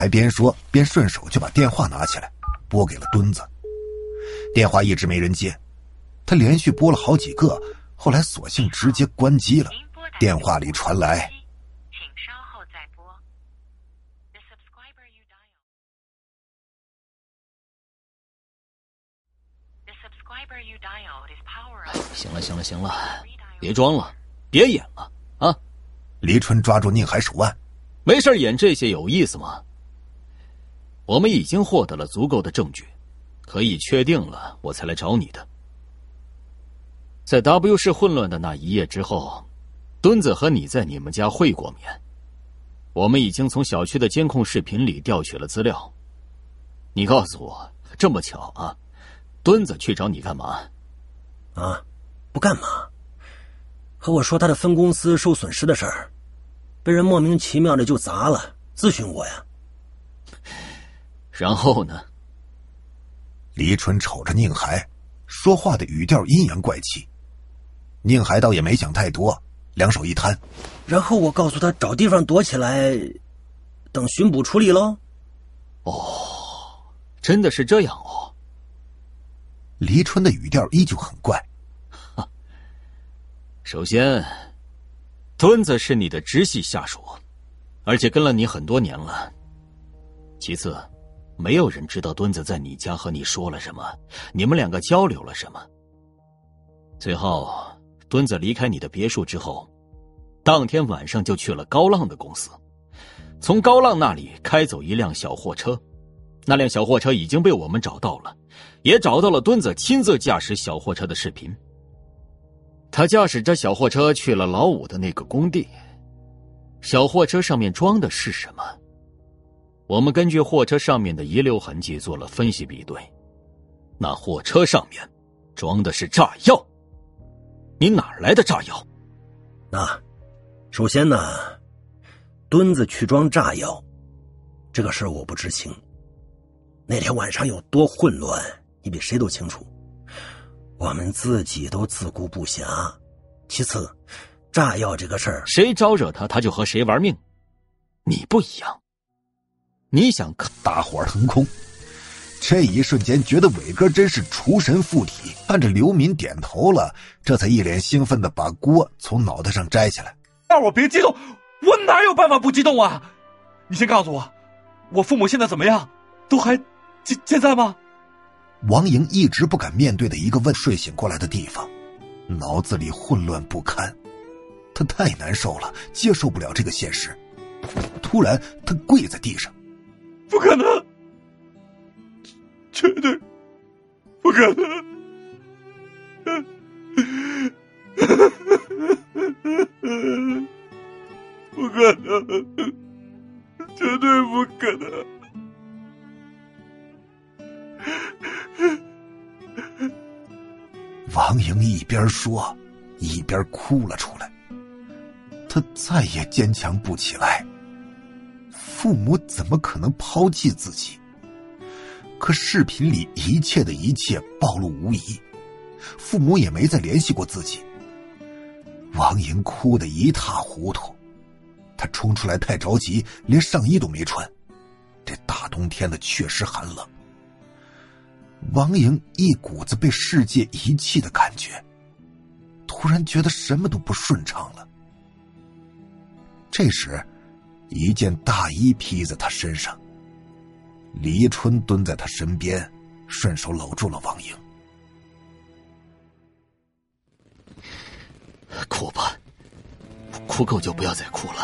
还边说边顺手就把电话拿起来拨给了墩子。电话一直没人接，他连续拨了好几个，后来索性直接关机了。电话里传来请稍后再拨。 行了，别装了，别演了啊！ 黎春抓住宁海手腕， 没事演这些有意思吗？我们已经获得了足够的证据，可以确定了，我才来找你的。在 W 市混乱的那一夜之后，墩子和你在你们家会过面。我们已经从小区的监控视频里调取了资料。你告诉我，这么巧啊，墩子去找你干嘛？ 啊，不干嘛，和我说他的分公司受损失的事儿，被人莫名其妙的就砸了，咨询我呀。 然后呢？ 黎春瞅着宁海，说话的语调阴阳怪气。宁海倒也没想太多，两手一摊， 然后我告诉他找地方躲起来，等巡捕处理咯。 哦，真的是这样哦。 黎春的语调依旧很怪。 首先，墩子是你的直系下属，而且跟了你很多年了。其次，没有人知道墩子在你家和你说了什么，你们两个交流了什么。最后，墩子离开你的别墅之后，当天晚上就去了高浪的公司，从高浪那里开走一辆小货车。那辆小货车已经被我们找到了，也找到了墩子亲自驾驶小货车的视频。他驾驶着小货车去了老五的那个工地。小货车上面装的是什么？我们根据货车上面的遗留痕迹做了分析比对，那货车上面装的是炸药。你哪儿来的炸药？ 首先呢，墩子去装炸药，这个事我不知情。那天晚上有多混乱，你比谁都清楚。我们自己都自顾不暇。其次，炸药这个事儿， 谁招惹他，他就和谁玩命。你不一样，你想大伙儿腾空。这一瞬间觉得伟哥真是厨神附体，看着刘敏点头了，这才一脸兴奋地把锅从脑袋上摘下来。 让我别激动，我哪有办法不激动啊？你先告诉我，我父母现在怎么样？都还健在吗？ 王莹一直不敢面对的一个问，睡醒过来的地方，脑子里混乱不堪，他太难受了，接受不了这个现实。突然他跪在地上， 不可能，绝对不可能，不可能，绝对不可能。 王莹一边说一边哭了出来，她再也坚强不起来。父母怎么可能抛弃自己？可视频里一切的一切暴露无遗，父母也没再联系过自己。王莹哭得一塌糊涂，她冲出来太着急，连上衣都没穿。这大冬天的确实寒冷。王莹一股子被世界遗弃的感觉，突然觉得什么都不顺畅了。这时，一件大衣披在他身上，黎春蹲在他身边，顺手搂住了王莹。 哭吧，哭够就不要再哭了。